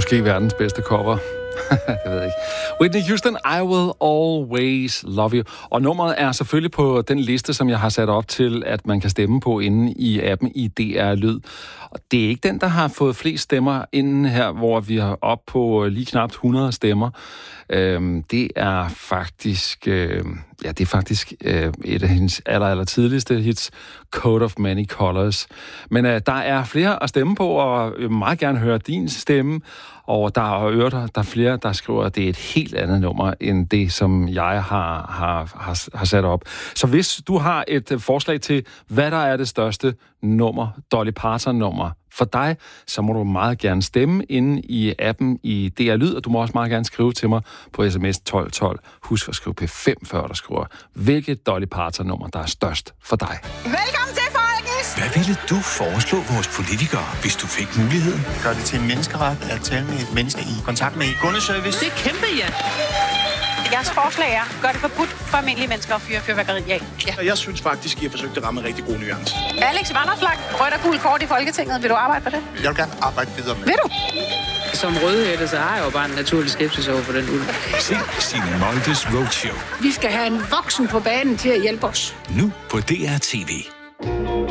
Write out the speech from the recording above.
Måske verdens bedste cover. Det ved jeg ikke. Whitney Houston, I Will Always Love You. Og nummeret er selvfølgelig på den liste, som jeg har sat op til, at man kan stemme på inde i appen i DR Lyd. Og det er ikke den, der har fået flest stemmer inden her, hvor vi er oppe på lige knap 100 stemmer. Det er faktisk, et af hendes aller tidligste hits, Coat of Many Colors. Men der er flere at stemme på, og jeg vil meget gerne høre din stemme. Og der er flere, der skriver, at det er et helt andet nummer, end det, som jeg har sat op. Så hvis du har et forslag til, hvad der er det største nummer, Dolly Parton-nummer for dig, så må du meget gerne stemme inde i appen i DR Lyd, og du må også meget gerne skrive til mig på sms 1212. Husk at skrive P5, før du skriver, hvilket Dolly Parton-nummer, der er størst for dig. Velkommen til, folkens! Hvad ville du foreslå vores politikere, hvis du fik muligheden? Gør det til en menneskeret at tale med et menneske i kontakt med kundeservice? Det er kæmpe, ja! Jeres forslag er, gør det forbudt for almindelige mennesker at fyre fyrværkeri af. Ja. Jeg synes faktisk, I har forsøgt at ramme en rigtig god nuance. Alex Vanopslagh, rødt og gul kort i Folketinget. Vil du arbejde for det? Jeg vil gerne arbejde videre med. Vil du? Som rødhætte, så har jeg jo bare en naturlig skepsis over for den ulv. Se Signe Moldes Roadshow. Vi skal have en voksen på banen til at hjælpe os. Nu på DR TV.